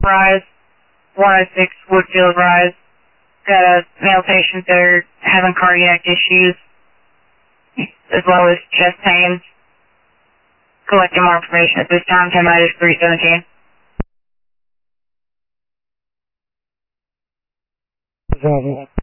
Rise, 106 Woodfield Rise. Got a male patient there having cardiac issues, as well as chest pains. Collecting more information at this time. Time is 317. Bravo.